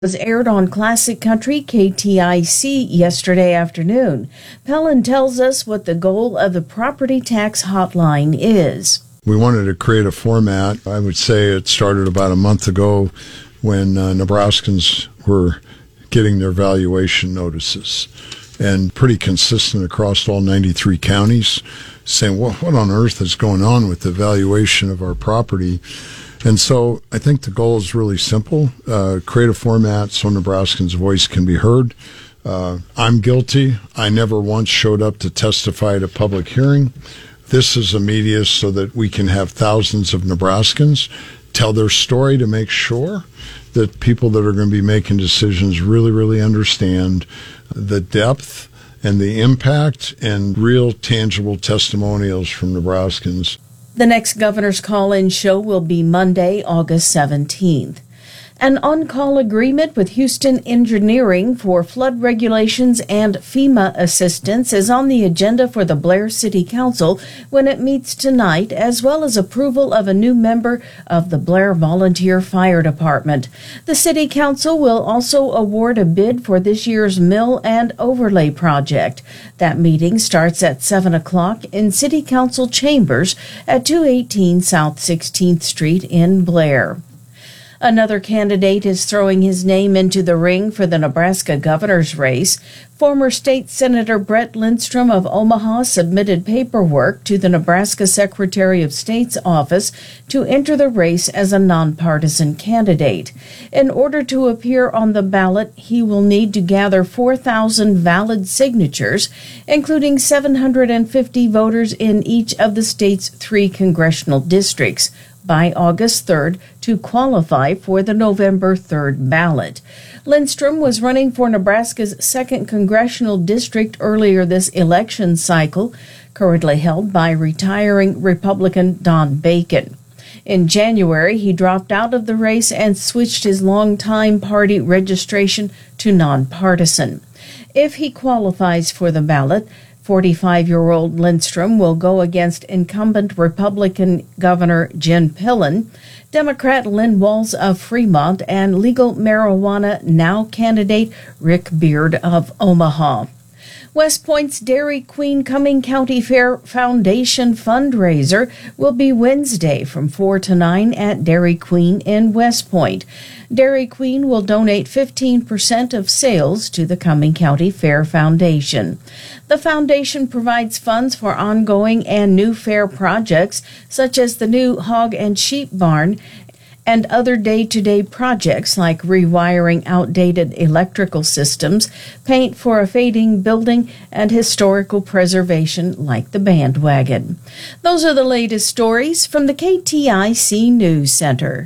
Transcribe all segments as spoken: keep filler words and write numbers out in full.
was aired on Classic Country K T I C yesterday afternoon. Pellin tells us what the goal of the property tax hotline is. We wanted to create a format. I would say it started about a month ago when uh, Nebraskans were getting their valuation notices, and pretty consistent across all ninety-three counties, saying, well, what on earth is going on with the valuation of our property? And so I think the goal is really simple. Uh, create a format so Nebraskans' voice can be heard. Uh, I'm guilty. I never once showed up to testify at a public hearing. This is a media so that we can have thousands of Nebraskans tell their story to make sure that people that are going to be making decisions really, really understand the depth and the impact and real tangible testimonials from Nebraskans. The next Governor's Call-In show will be Monday, August seventeenth. An on-call agreement with Houston Engineering for flood regulations and FEMA assistance is on the agenda for the Blair City Council when it meets tonight, as well as approval of a new member of the Blair Volunteer Fire Department. The City Council will also award a bid for this year's mill and overlay project. That meeting starts at seven o'clock in City Council chambers at two eighteen South sixteenth Street in Blair. Another candidate is throwing his name into the ring for the Nebraska governor's race. Former State Senator Brett Lindstrom of Omaha submitted paperwork to the Nebraska Secretary of State's office to enter the race as a nonpartisan candidate. In order to appear on the ballot, he will need to gather four thousand valid signatures, including seven hundred fifty voters in each of the state's three congressional districts, by August third to qualify for the November third ballot. Lindstrom was running for Nebraska's second congressional district earlier this election cycle, currently held by retiring Republican Don Bacon. In January, he dropped out of the race and switched his longtime party registration to nonpartisan. If he qualifies for the ballot, forty-five-year-old Lindstrom will go against incumbent Republican Governor Jen Pillin, Democrat Lynn Walz of Fremont, and legal marijuana now candidate Rick Beard of Omaha. West Point's Dairy Queen Cumming County Fair Foundation fundraiser will be Wednesday from four to nine at Dairy Queen in West Point. Dairy Queen will donate fifteen percent of sales to the Cumming County Fair Foundation. The foundation provides funds for ongoing and new fair projects, such as the new hog and sheep barn, and other day-to-day projects like rewiring outdated electrical systems, paint for a fading building, and historical preservation like the bandwagon. Those are the latest stories from the K T I C News Center.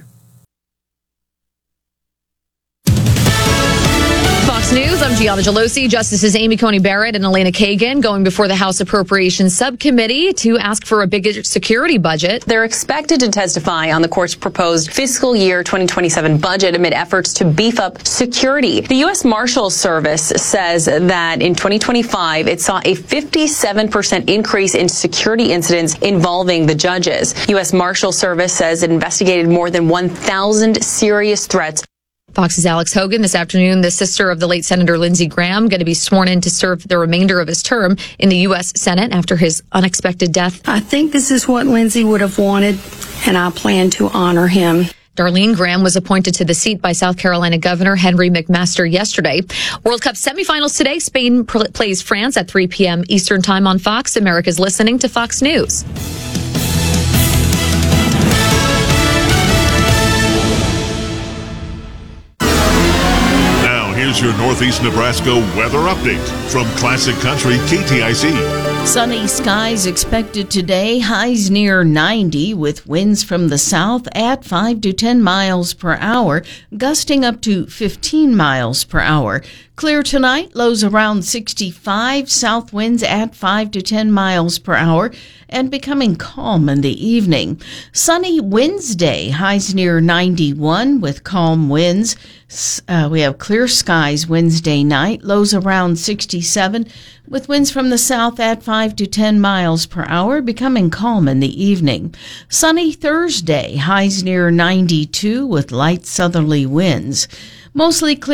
News. I'm Gianna Gelosi. Justices Amy Coney Barrett and Elena Kagan going before the House Appropriations Subcommittee to ask for a bigger security budget. They're expected to testify on the court's proposed fiscal year twenty twenty-seven budget amid efforts to beef up security. The U S Marshals Service says that in twenty twenty-five, it saw a fifty-seven percent increase in security incidents involving the judges. U S Marshals Service says it investigated more than one thousand serious threats. Fox's Alex Hogan this afternoon, the sister of the late Senator Lindsey Graham, going to be sworn in to serve the remainder of his term in the U S Senate after his unexpected death. I think this is what Lindsey would have wanted, and I plan to honor him. Darlene Graham was appointed to the seat by South Carolina Governor Henry McMaster yesterday. World Cup semifinals today. Spain pl- plays France at three p.m. Eastern Time on Fox. America's listening to Fox News. Here's your Northeast Nebraska weather update from Classic Country K T I C. Sunny skies expected today, highs near ninety, with winds from the south at five to ten miles per hour, gusting up to fifteen miles per hour. Clear tonight, lows around sixty-five, south winds at five to ten miles per hour, and becoming calm in the evening. Sunny Wednesday, highs near ninety-one with calm winds. Uh, we have clear skies Wednesday night, lows around sixty-seven, with winds from the south at five to ten miles per hour, becoming calm in the evening. Sunny Thursday, highs near ninety-two with light southerly winds. Mostly clear.